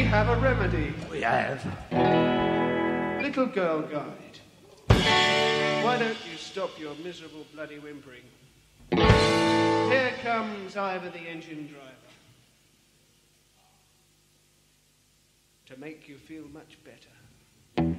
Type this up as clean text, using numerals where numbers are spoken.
We have a remedy. We have. Little Girl Guide. Why don't you stop your miserable bloody whimpering? Here comes Ivor the engine driver. To make you feel much better.